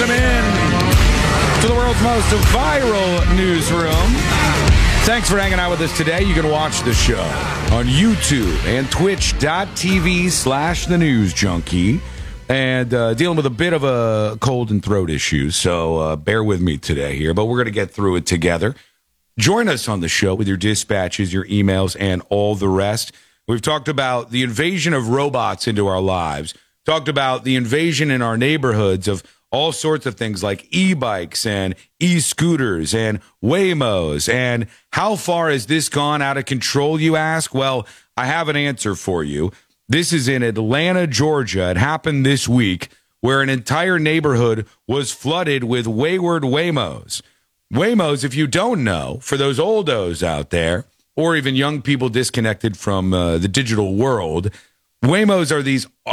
Welcome in to the world's most viral newsroom. Thanks for hanging out with us today. You can watch the show on YouTube and twitch.tv/The News Junkie. And dealing with a bit of a cold and throat issue, so bear with me today here, but we're going to get through it together. Join us on the show with your dispatches, your emails, and all the rest. We've talked about the invasion of robots into our lives, talked about the invasion in our neighborhoods of all sorts of things like e-bikes and e-scooters and Waymos. And how far has this gone out of control, you ask? Well, I have an answer for you. This is in Atlanta, Georgia. It happened this week where an entire neighborhood was flooded with wayward Waymos. Waymos, if you don't know, for those oldos out there, or even young people disconnected from the digital world, Waymos are these